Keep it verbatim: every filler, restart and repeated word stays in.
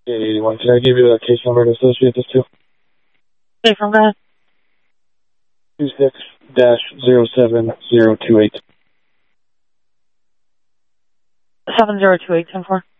eight eighty-one. Can I give you the case number to associate this to? Okay, from go ahead. two six dash zero seven zero two eight. seven zero two eight ten four.